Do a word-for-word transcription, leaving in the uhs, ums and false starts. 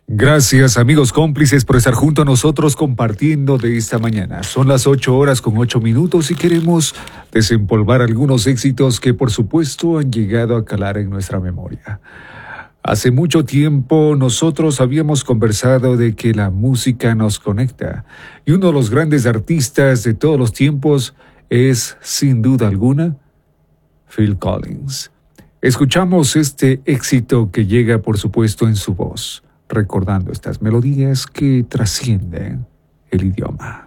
Gracias, amigos cómplices, por estar junto a nosotros compartiendo de esta mañana. Son las ocho horas con ocho minutos y queremos desempolvar algunos éxitos que, por supuesto, han llegado a calar en nuestra memoria. Hace mucho tiempo nosotros habíamos conversado de que la música nos conecta y uno de los grandes artistas de todos los tiempos es, sin duda alguna, Phil Collins. Escuchamos este éxito que llega, por supuesto, en su voz, recordando estas melodías que trascienden el idioma.